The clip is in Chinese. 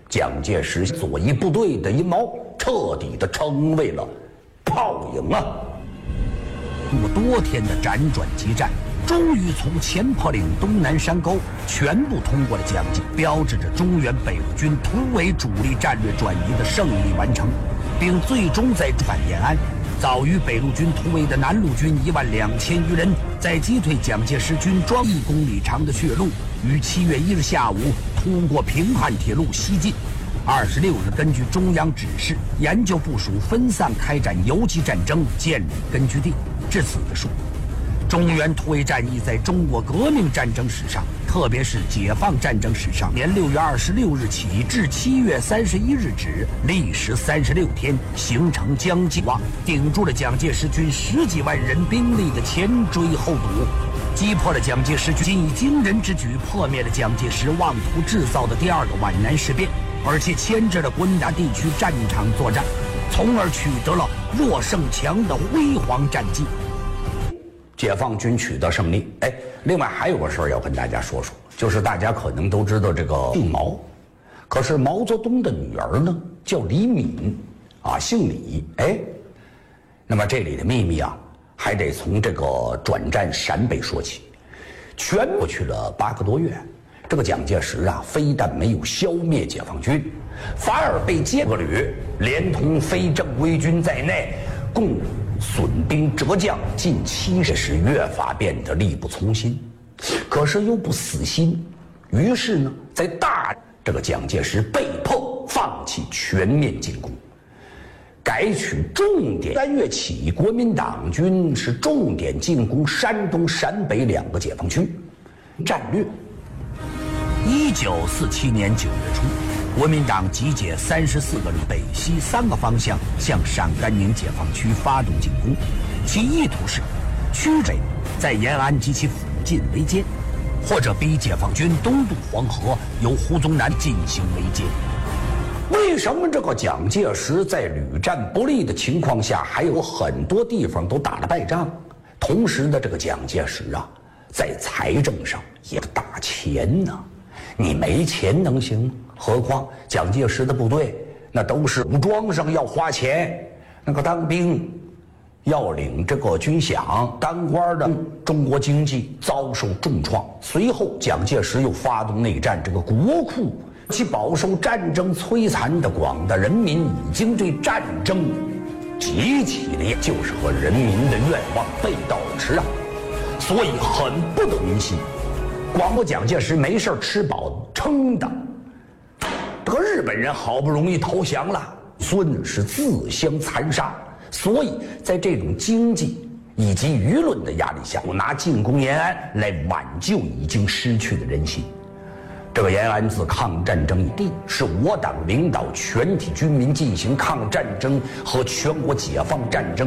蒋介石左翼部队的阴谋彻底的成为了泡影啊！ 经过多天的辗转激战，终于从前坡岭东南山沟全部通过了江津，标志着中原北路军突围主力战略转移的胜利完成，并最终在反延安。早于北路军突围的南路军12000余人，在击退蒋介石军装1公里长的血路，于7月1日下午通过平汉铁路西进。26日，根据中央指示，研究部署分散开展游击战争，建立根据地。至此的数，中原突围战役在中国革命战争史上，特别是解放战争史上，年6月26日起至7月31日止，历时36天，形成将计划，顶住了蒋介石军10几万人兵力的前追后堵，击破了蒋介石军以惊人之举破灭了蒋介石妄图制造的第2个皖南事变，而且牵制了国民党地区战场作战，从而取得了弱胜强的辉煌战绩。 解放军取得胜利。另外还有个事儿要跟大家说说，就是大家可能都知道这个姓毛，可是毛泽东的女儿呢叫李敏，姓李。那么这里的秘密还得从这个转战陕北说起。全过去了8个多月，这个蒋介石非但没有消灭解放军，反而被歼恶旅连同非正规军在内，共损兵折将近70时，越发变得力不从心，可是又不死心。于是呢，在这个蒋介石被迫放弃全面进攻，改取重点。3月起，国民党军是重点进攻山东、陕北2个解放区。战略。 1947年9月初，国民党集结34个旅，北西3个方向向陕甘宁解放区发动进攻，其意图是驱北，在延安及其附近围歼，或者逼解放军东渡黄河，由胡宗南进行围歼。 为什么这个蒋介石在屡战不利的情况下，还有很多地方都打了败仗？同时呢，这个蒋介石在财政上也打钱呢。你没钱能行吗？何况蒋介石的部队那都是武装上要花钱，那个当兵要领这个军饷，当官的中国经济遭受重创。随后蒋介石又发动内战，这个国库其饱受战争摧残的广大人民已经对战争极其的，就是和人民的愿望背道而驰所以很不得人心。光不蒋介石没事吃饱撑的，这个日本人好不容易投降了，孙是自相残杀。所以在这种经济以及舆论的压力下，我拿进攻延安来挽救已经失去的人心。这个延安自抗战争以地，是我党领导全体军民进行抗战争和全国解放战争